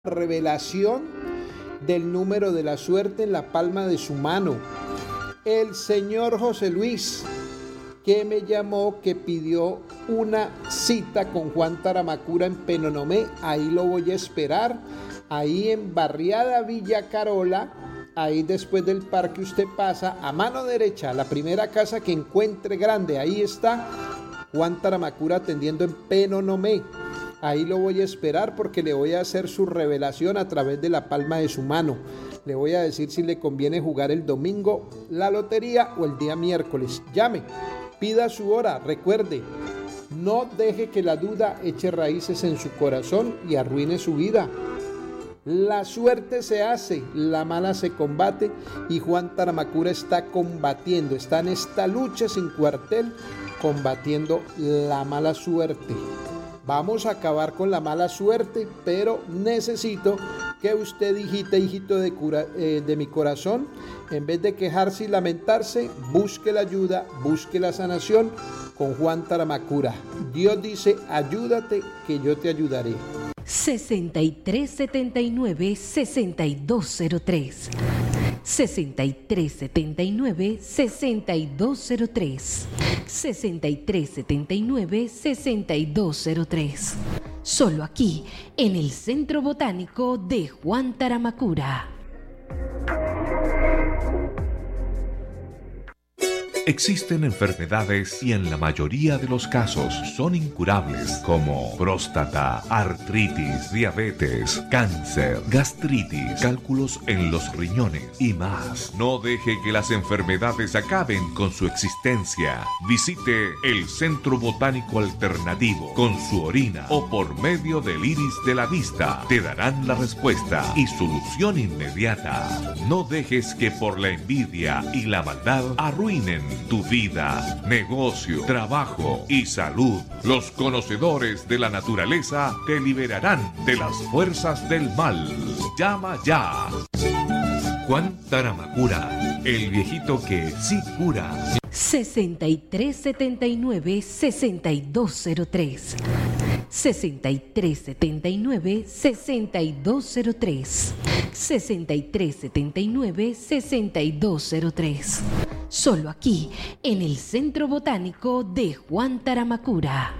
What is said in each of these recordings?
revelación del número de la suerte en la palma de su mano. El señor José Luis, que me llamó, que pidió una cita con Juan Taramacura en Penonomé, ahí lo voy a esperar, ahí en Barriada Villa Carola, ahí después del parque usted pasa a mano derecha, la primera casa que encuentre grande, ahí está Juan Taramacura atendiendo en Penonomé. Ahí lo voy a esperar porque le voy a hacer su revelación a través de la palma de su mano. Le voy a decir si le conviene jugar el domingo la lotería o el día miércoles. Llame, pida su hora, recuerde, no deje que la duda eche raíces en su corazón y arruine su vida. La suerte se hace, la mala se combate y Juan Taramacura está combatiendo, está en esta lucha sin cuartel, combatiendo la mala suerte. Vamos a acabar con la mala suerte, pero necesito que usted, hijito de mi corazón, en vez de quejarse y lamentarse, busque la ayuda, busque la sanación con Juan Taramacura. Dios dice, ayúdate que yo te ayudaré. 6379-6203 6379-6203 6379-6203. Solo aquí, en el Centro Botánico de Juan Taramacura. Existen enfermedades y en la mayoría de los casos son incurables, como próstata, artritis, diabetes, cáncer, gastritis, cálculos en los riñones y más. No deje que las enfermedades acaben con su existencia. Visite el Centro Botánico Alternativo. Con su orina o por medio del iris de la vista te darán la respuesta y solución inmediata. No dejes que por la envidia y la maldad arruinen tu vida, negocio, trabajo y salud. Los conocedores de la naturaleza te liberarán de las fuerzas del mal. Llama ya. Juan Taramacura, el viejito que sí cura. 6379-6203 6379-6203 6379-6203. Solo aquí, en el Centro Botánico de Juan Taramacura.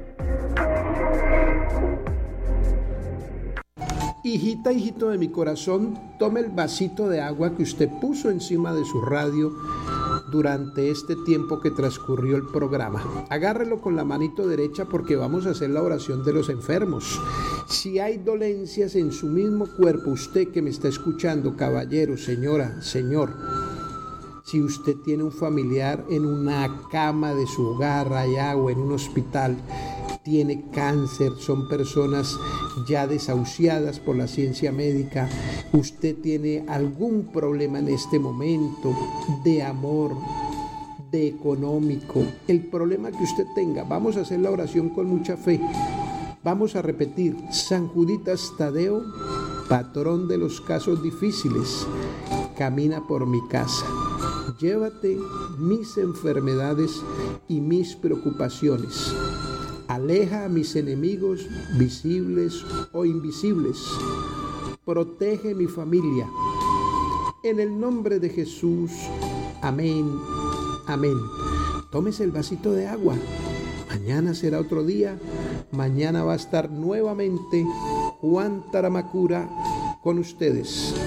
Hijito de mi corazón, tome el vasito de agua que usted puso encima de su radio durante este tiempo que transcurrió el programa. Agárrelo con la manito derecha porque vamos a hacer la oración de los enfermos. Si hay dolencias en su mismo cuerpo, usted que me está escuchando, caballero, señora, señor, si usted tiene un familiar en una cama de su hogar allá o en un hospital, tiene cáncer, son personas ya desahuciadas por la ciencia médica, usted tiene algún problema en este momento de amor, de económico, el problema que usted tenga, vamos a hacer la oración con mucha fe. Vamos a repetir: San Juditas Tadeo, patrón de los casos difíciles, camina por mi casa. Llévate mis enfermedades y mis preocupaciones. Aleja a mis enemigos visibles o invisibles. Protege mi familia. En el nombre de Jesús. Amén. Amén. Tómese el vasito de agua. Mañana será otro día. Mañana va a estar nuevamente Juan Taramacura con ustedes.